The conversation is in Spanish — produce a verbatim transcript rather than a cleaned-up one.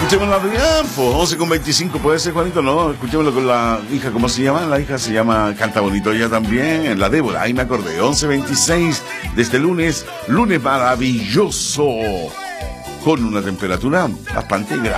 Escuchémosla bien, pues once con veinticinco, puede ser, Juanito, no, escuchémoslo con la hija, ¿cómo se llama? La hija se llama, canta bonito ella también, la Débora, ahí me acordé, once veintiséis de este lunes, lunes maravilloso, con una temperatura bastante grande.